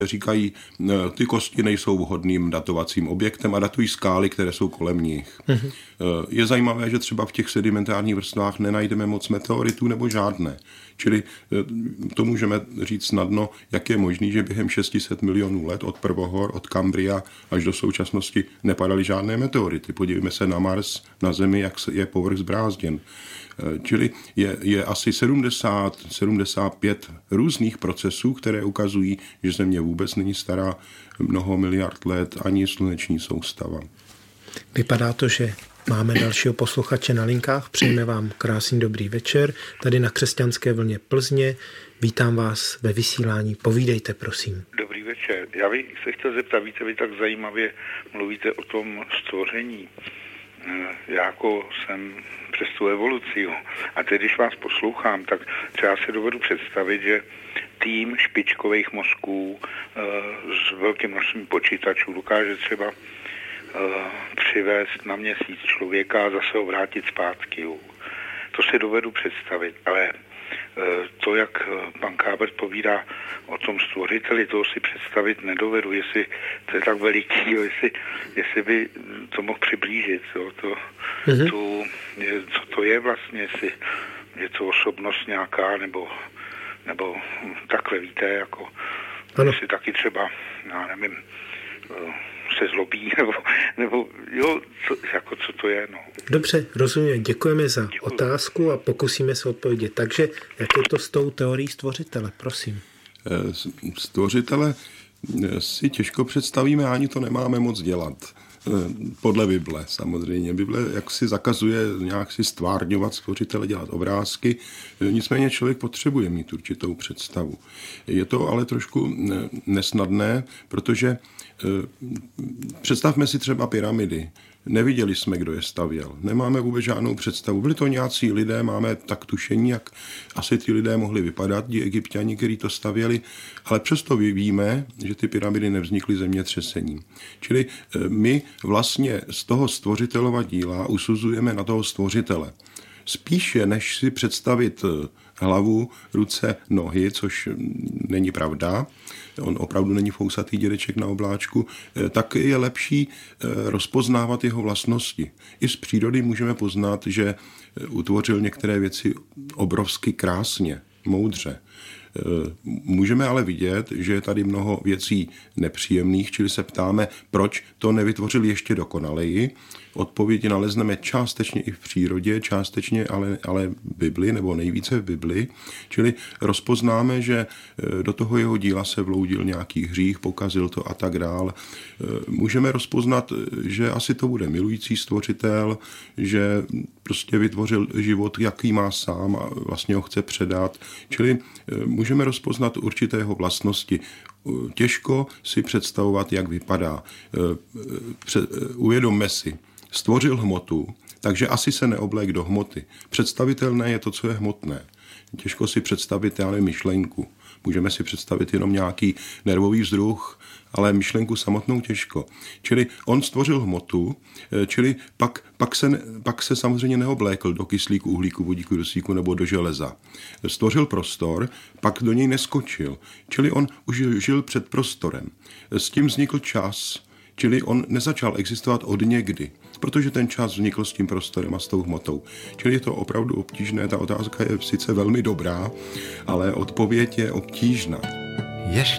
Říkají, ty kosti nejsou vhodným datovacím objektem a datují skály, které jsou kolem nich. Je zajímavé, že třeba v těch sedimentárních vrstvách nenajdeme moc meteoritů nebo žádné. Čili to můžeme říct snadno, jak je možný, že během 600 milionů let od prvohor, od Kambria až do současnosti nepadaly žádné meteority. Podívejme se na Mars, na Zemi, jak je povrch zbrázděn. Čili je asi 75 různých procesů, které ukazují, že Země vůbec není stará mnoho miliard let, ani sluneční soustava. Vypadá to, že máme dalšího posluchače na linkách. Přejeme vám krásný dobrý večer. Tady na Křesťanské vlně Plzně. Vítám vás ve vysílání. Povídejte, prosím. Dobrý večer. Já bych se chtěl zeptat, víte, vy tak zajímavě mluvíte o tom stvoření. Já jako jsem přes tu evoluci. A teď, když vás poslouchám, tak třeba si dovedu představit, že tým špičkových mozků s velkým množstvím počítačů dokáže třeba přivést na Měsíc člověka a zase ho vrátit zpátky. To si dovedu představit, ale to, jak pan Kábert povídá o tom stvořiteli, toho si představit nedovedu, jestli to je tak veliký, jestli by to mohl přiblížit. Co to je vlastně, jestli je to osobnost nějaká, nebo takhle, víte, jako jestli taky třeba, já nevím, se zlobí, nebo jo, co to je, no. Dobře, rozumím, děkujeme za otázku a pokusíme se odpovědět. Takže, jak je to s tou teorií stvořitele, prosím? Stvořitele si těžko představíme, ani to nemáme moc dělat. Podle Bible samozřejmě. Bible jak si zakazuje nějak si stvárňovat stvořitele, dělat obrázky, nicméně člověk potřebuje mít určitou představu. Je to ale trošku nesnadné, protože představme si třeba pyramidy. Neviděli jsme, kdo je stavěl. Nemáme vůbec žádnou představu. Byli to nějací lidé, máme tak tušení, jak asi ty lidé mohli vypadat, ti Egypťani, kteří to stavěli, ale přesto víme, že ty pyramidy nevznikly zemětřesením. Čili my vlastně z toho stvořitelova díla usuzujeme na toho stvořitele. Spíše, než si představit hlavu, ruce, nohy, což není pravda, on opravdu není fousatý dědeček na obláčku, tak je lepší rozpoznávat jeho vlastnosti. I z přírody můžeme poznat, že utvořil některé věci obrovsky krásně, moudře. Můžeme ale vidět, že je tady mnoho věcí nepříjemných, čili se ptáme, proč to nevytvořil ještě dokonaleji. Odpovědi nalezneme částečně i v přírodě, částečně ale v Bibli, nebo nejvíce v Bibli. Čili rozpoznáme, že do toho jeho díla se vloudil nějaký hřích, pokazil to a tak dál. Můžeme rozpoznat, že asi to bude milující stvořitel, že prostě vytvořil život, jaký má sám a vlastně ho chce předat. Čili můžeme rozpoznat určitého vlastnosti. Těžko si představovat, jak vypadá. Uvědomme si, stvořil hmotu, takže asi se neoblék do hmoty. Představitelné je to, co je hmotné. Těžko si představit, myšlenku. Můžeme si představit jenom nějaký nervový vzruch, ale myšlenku samotnou těžko. Čili on stvořil hmotu, čili pak se samozřejmě neoblékl do kyslíku, uhlíku, vodíku, dusíku nebo do železa. Stvořil prostor, pak do něj neskočil. Čili on už žil před prostorem. S tím vznikl čas, čili on nezačal existovat od někdy, protože ten čas vznikl s tím prostorem a s tou hmotou. Čili je to opravdu obtížné, ta otázka je sice velmi dobrá, ale odpověď je obtížná.